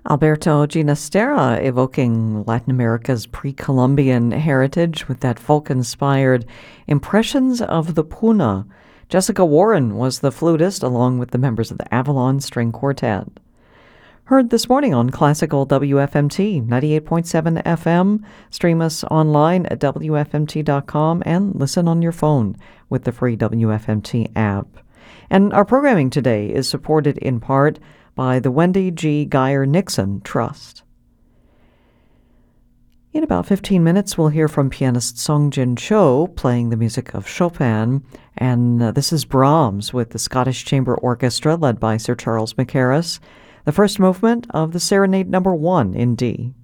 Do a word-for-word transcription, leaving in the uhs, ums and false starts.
Alberto Ginastera evoking Latin America's pre-Columbian heritage with that folk-inspired Impressions of the Puna. Jessica Warren was the flutist along with the members of the Avalon String Quartet. Heard this morning on Classical W F M T, ninety-eight point seven F M. Stream us online at W F M T dot com and listen on your phone with the free W F M T app. And our programming today is supported in part by the Wendy G. Geyer Nixon Trust. In about fifteen minutes, we'll hear from pianist Song Jin Cho playing the music of Chopin, and uh, this is Brahms with the Scottish Chamber Orchestra led by Sir Charles Mackerras, the first movement of the Serenade Number One in D.